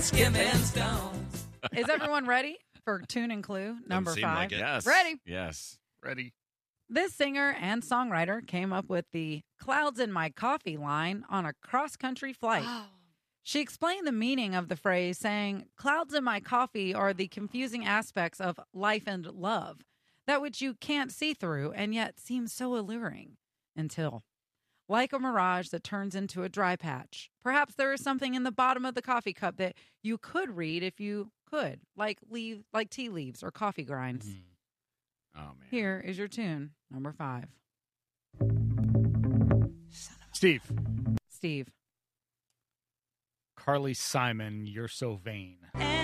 Skimming stones. Is everyone ready for Tune and Clue number Doesn't seem 5? like it. Yes. Ready? Yes. Ready. This singer and songwriter came up with the "Clouds in My Coffee" line on a cross-country flight. She explained the meaning of the phrase, saying, "Clouds in my coffee are the confusing aspects of life and love, that which you can't see through and yet seems so alluring, until, like a mirage that turns into a dry patch, perhaps there is something in the bottom of the coffee cup that you could read if you could, like tea leaves or coffee grinds." Oh, man. Here is your tune, number 5. Steve. Steve. Carly Simon, You're So Vain. And